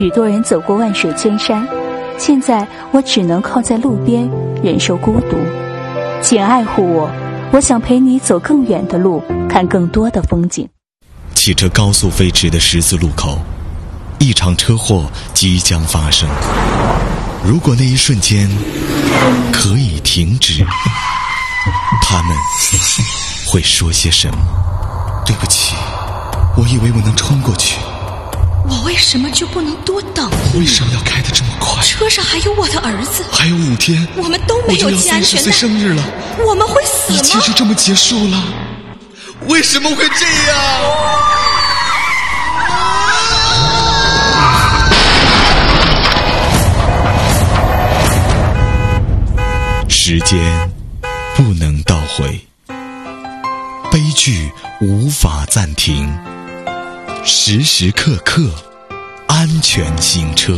许多人走过万水千山，现在我只能靠在路边忍受孤独。请爱护我，我想陪你走更远的路，看更多的风景。 汽车高速飞驰的十字路口，一场车祸即将发生。如果那一瞬间可以停止，他们会说些什么？对不起，我以为我能冲过去。 我为什么就不能多等一为什么要开得这么快？ 车上还有我的儿子， 还有5天， 我们都没有系安全带。 我就要30岁生日了， 我们会死吗？ 一切就这么结束了？为什么会这样？时间不能倒回，悲剧无法暂停，时时刻刻安全行车。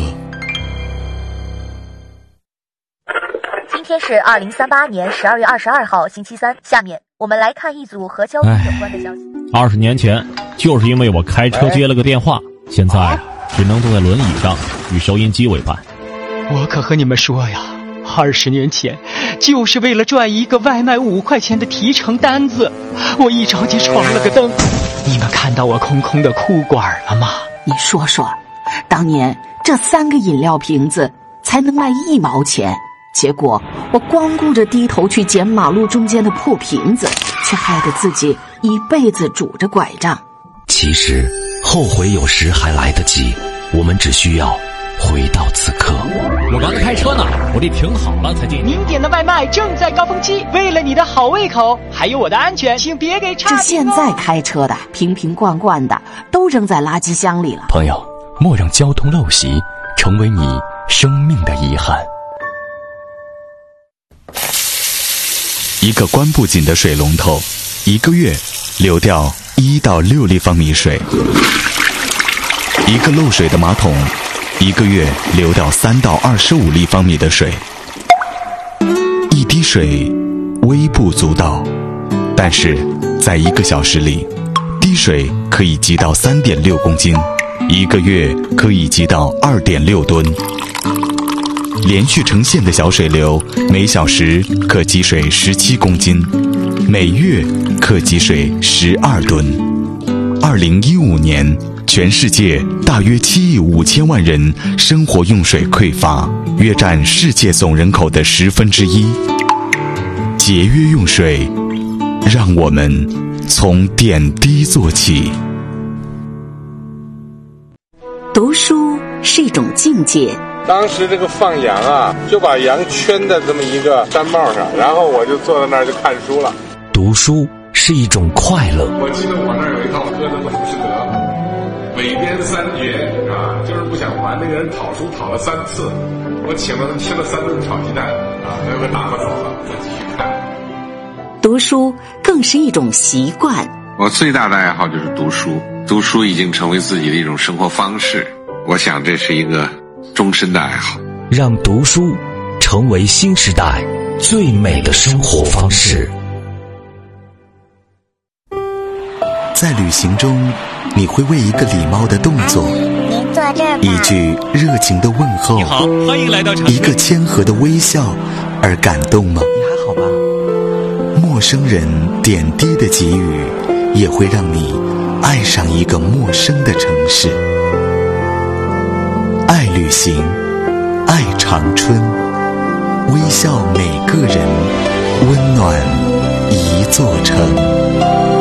今天是2038年12月22号星期三，下面我们来看一组和交通有关的消息。 20年前，就是因为我开车接了个电话，现在只能坐在轮椅上与收音机为伴。 我可和你们说呀，20年前就是为了赚一个外卖5块钱的提成单子，我一着急闯了个灯。你们看到我空空的裤管了吗？ 你说说，当年这3个饮料瓶子才能卖1毛钱，结果我光顾着低头去捡马路中间的破瓶子，却害得自己一辈子拄着拐杖。 其实后悔有时还来得及，我们只需要回到此刻。 我刚开车呢，我得停好了才进。 您点的外卖正在高峰期，为了你的好胃口还有我的安全，请别给差评哦。 这现在开车的瓶瓶罐罐的都扔在垃圾箱里了。 朋友，莫让交通陋习成为你生命的遗憾。 一个关不紧的水龙头，1个月流掉1到6立方米水；一个漏水的马桶，1个月流掉3到25立方米的水。一滴水微不足道，但是在1个小时里，滴水可以积到3.6公斤，1个月可以积到2.6吨。连续成线的小水流，每小时可积水17公斤，每月可积水12吨。2015年，全世界大约7亿5千万人生活用水匮乏，约占世界总人口的1/10。节约用水，让我们从点滴做起。 读书是一种境界。 当时这个放羊啊，就把羊圈在这么一个山帽上，然后我就坐在那儿就看书了。 读书是一种快乐。 我记得我那儿有一套歌的本事得，尾编3绝啊，就是不想还，那个人讨书讨了3次，我请了他吃了3顿炒鸡蛋啊，他就打发走了，我继续看。 读书更是一种习惯。 我最大的爱好就是读书，读书已经成为自己的一种生活方式，我想这是一个终身的爱好。 让读书成为新时代最美的生活方式。 在旅行中，你会为一个礼貌的动作， 您坐这儿吧， 一句热情的问候， 你好，欢迎来到长一个谦和的微笑而感动吗？ 你还好吧？ 陌生人点滴的给予，也会让你爱上一个陌生的城市。爱旅行，爱长春，微笑每个人，温暖一座城。